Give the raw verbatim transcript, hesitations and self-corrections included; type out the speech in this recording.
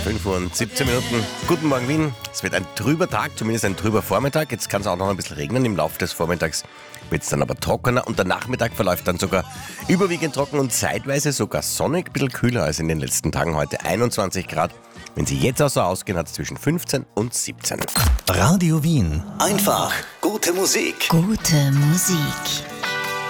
fünf Uhr und siebzehn Minuten. Guten Morgen Wien. Es wird ein trüber Tag, zumindest ein trüber Vormittag. Jetzt kann es auch noch ein bisschen regnen. Im Laufe des Vormittags wird es dann aber trockener und der Nachmittag verläuft dann sogar überwiegend trocken und zeitweise sogar sonnig. Ein bisschen kühler als in den letzten Tagen. Heute einundzwanzig Grad. Wenn Sie jetzt außer ausgehen, hat es zwischen fünfzehn und siebzehn. Radio Wien. Einfach gute Musik. Gute Musik.